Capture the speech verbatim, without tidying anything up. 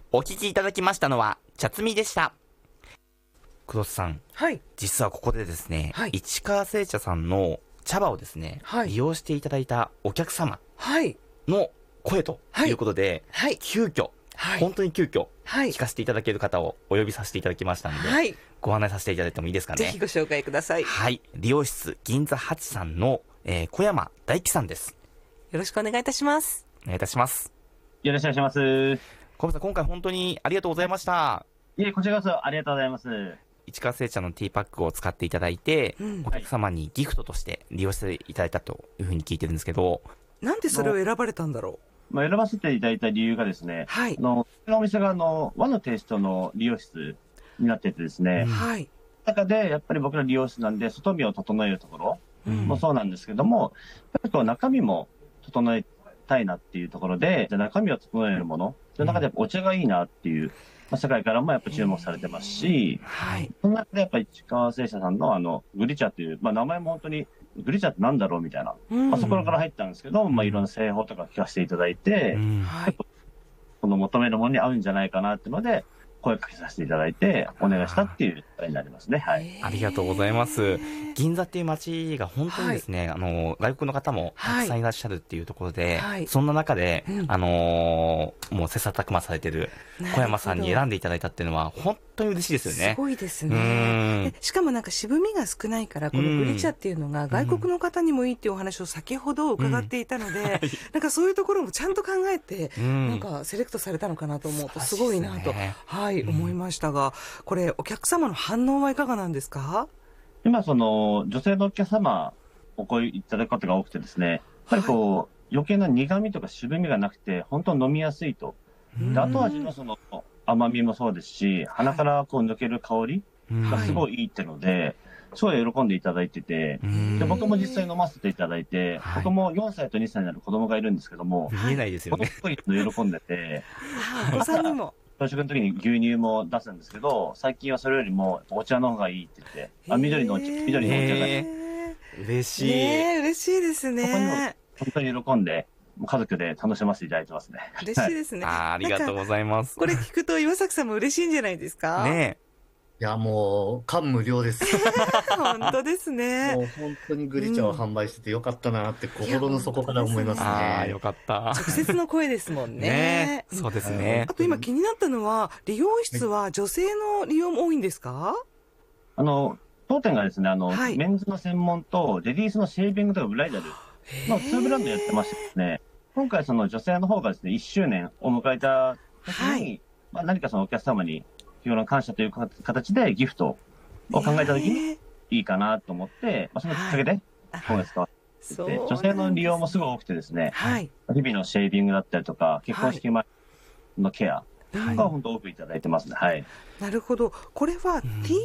お聞きいただきましたのは茶摘みでした。黒津さん、 はい、 実はここでですね、 はい、 市川製茶さんの茶葉をですね、はい、利用していただいたお客様の声ということで、はい、急遽、はい、本当に急遽、はい、聞かせていただける方をお呼びさせていただきましたので、はい、ご案内させていただいてもいいですかね。 ぜひご紹介ください。 はい、理容室銀座八さんの、えー、小山大樹さんです。 よろしくお願いいたします。 お願いいたします。 よろしくお願いします。 小山さん、今回本当にありがとうございました。 いえ、こちらこそありがとうございます。 市川製茶のティーパックを使っていただいて、うん、お客様にギフトとして利用していただいたというふうに聞いてるんですけど、 なんでそれを選ばれたんだろう。まあ、選ばせていただいた理由がですね、はい、あのお店があの和のテイストの理容室になっててですね、うん、はい、中でやっぱり僕ら理容室なんで外見を整えるところもそうなんですけども、うん、やっぱ中身も整えたいなっていうところで、じゃ中身を整えるもの、その中でやっぱお茶がいいなっていう、まあ、世界からもやっぱ注目されてますし、はい、その中でやっぱり市川製茶さんのあのグリ茶っていう、まあ、名前も本当にグリ茶ってなんだろうみたいな、うん、まあ、そこから入ったんですけど、まあ、いろんな製法とか聞かせていただいて、うん、はい、この求めるものに合うんじゃないかなっていうので声かけさせていただいてお願いしたっていうことになりますね。はい、 ありがとうございます。銀座っていう街が本当にですね、はい、あの外国の方もたくさんいらっしゃるっていうところで、はい、そんな中で、うん、あのー、もう切磋琢磨されてる小山さんに選んでいただいたっていうのは本当に嬉しいですよね。 すごいですね。しかもなんか渋みが少ないから、このグリ茶っていうのが外国の方にもいいっていうお話を先ほど伺っていたので、うんうん、なんかそういうところもちゃんと考えて、うん、なんかセレクトされたのかなと思うとすごいなと、ね、はい、思いましたが、これお客様の反応はいかがなんですか？ 今その女性のお客様お声いただくことが多くてですね、やっぱりこう、はい、余計な苦味とか渋みがなくて本当に飲みやすいと。で後味のその甘みもそうですし、鼻からこう抜ける香りがすごいいいってので、はい、すごい喜んでいただいてて、で僕も実際飲ませていただいて、はい、僕もよんさいとにさいになる子供がいるんですけども、 見えないですよね。 すごい喜んでて、 お子さんにも朝食の時に牛乳も出すんですけど、最近はそれよりもお茶の方がいいって言って、あ、緑のお茶、緑のお茶がいい。 嬉しい。 ね、嬉しいですね。 そこにも本当に喜んで、家族で楽しませていただいてますね。 嬉しいですね。 あ, ありがとうございます。 これ聞くと岩崎さんも嬉しいんじゃないですか？ ねえ。 いや、もう感無量です。 本当ですね。 もう本当にグリ茶を販売しててよかったなって心の底から思いますね。 ああ、よかった。 直接の声ですもんね。 ね、そうですね。 あと今気になったのは、理容室は女性の利用も多いんですか？ あの当店がですね、あの、はい、メンズの専門とレディースのシェービングとかブライダルのツーブランドやってましてですね、今回その女性の方がですねいっしゅうねんを迎えた時に、はい、まあ、何かそのお客様に日頃の感謝という形でギフトを考えた時にいいかなと思って、まあ、そのきっかけで今回使わせて、はい、女性の利用もすごい多くてですね、はい、日々のシェービングだったりとか結婚式前のケアが本当多くいただいてますね。はい、 なるほど。これは T